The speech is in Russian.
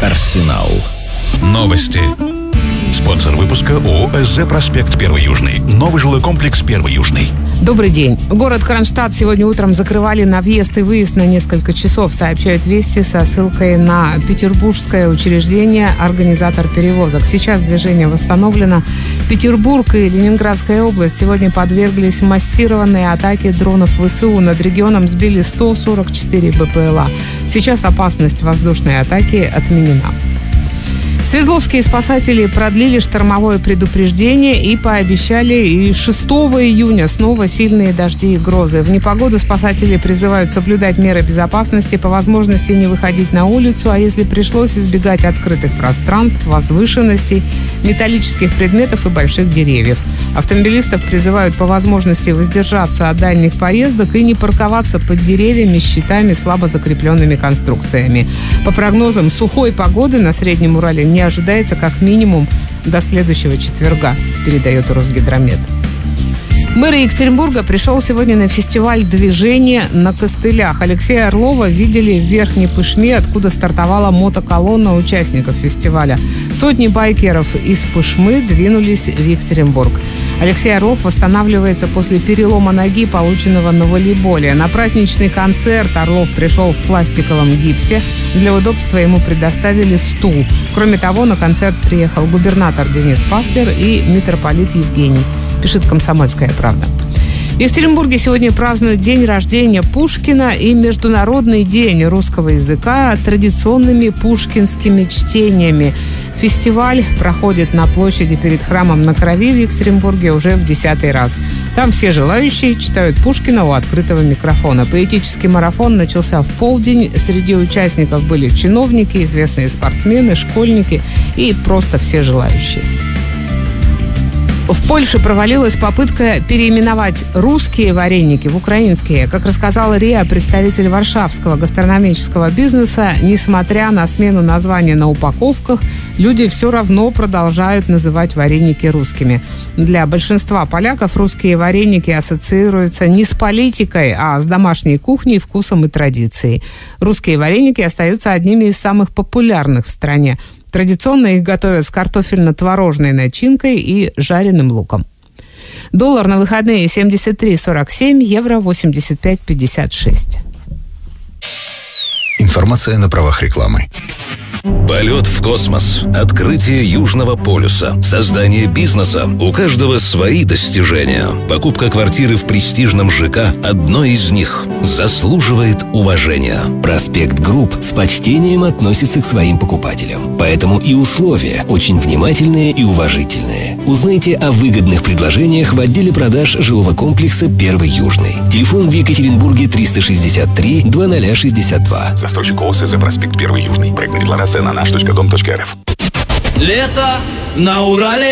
Арсенал. Новости. Спонсор выпуска ООО «СЗ Проспект 1 Южный». Новый жилой комплекс 1 Южный. Добрый день. Город Кронштадт сегодня утром закрывали на въезд и выезд на несколько часов, сообщают «Вести» со ссылкой на петербургское учреждение «Организатор перевозок». Сейчас движение восстановлено. Петербург и Ленинградская область сегодня подверглись массированной атаке дронов ВСУ. Над регионом сбили 144 БПЛА. Сейчас опасность воздушной атаки отменена. Свердловские спасатели продлили штормовое предупреждение и пообещали и 6 июня снова сильные дожди и грозы. В непогоду спасатели призывают соблюдать меры безопасности, по возможности не выходить на улицу, а если пришлось, избегать открытых пространств, возвышенностей, металлических предметов и больших деревьев. Автомобилистов призывают по возможности воздержаться от дальних поездок и не парковаться под деревьями, щитами, слабо закрепленными конструкциями. По прогнозам сухой погоды на Среднем Урале не ожидается как минимум до следующего четверга, передает Росгидромет. Мэр Екатеринбурга пришел сегодня на фестиваль «Движение на костылях». Алексея Орлова видели в Верхней Пышме, откуда стартовала мотоколонна участников фестиваля. Сотни байкеров из Пышмы двинулись в Екатеринбург. Алексей Орлов восстанавливается после перелома ноги, полученного на волейболе. На праздничный концерт Орлов пришел в пластиковом гипсе. Для удобства ему предоставили стул. Кроме того, на концерт приехал губернатор Денис Паслер и митрополит Евгений, пишет «Комсомольская правда». В Екатеринбурге сегодня празднуют день рождения Пушкина и Международный день русского языка традиционными пушкинскими чтениями. Фестиваль проходит на площади перед храмом на Крови в Екатеринбурге уже в 10-й раз. Там все желающие читают Пушкина у открытого микрофона. Поэтический марафон начался в полдень. Среди участников были чиновники, известные спортсмены, школьники и просто все желающие. В Польше провалилась попытка переименовать русские вареники в украинские. Как рассказала РИА, представитель варшавского гастрономического бизнеса, несмотря на смену названия на упаковках, люди все равно продолжают называть вареники русскими. Для большинства поляков русские вареники ассоциируются не с политикой, а с домашней кухней, вкусом и традицией. Русские вареники остаются одними из самых популярных в стране. Традиционно их готовят с картофельно-творожной начинкой и жареным луком. Доллар на выходные 73.47, евро 85.56. Информация на правах рекламы. Полет в космос, открытие Южного полюса, создание бизнеса. У каждого свои достижения. Покупка квартиры в престижном ЖК – одно из них. Заслуживает уважения. Проспект Групп с почтением относится к своим покупателям. Поэтому и условия очень внимательные и уважительные. Узнайте о выгодных предложениях в отделе продаж жилого комплекса 1 Южный. Телефон в Екатеринбурге 363 2062. Застройщик ООО «СЗ Проспект 1 Южный». Проектная декларация на наш.дом.рф. Лето на Урале.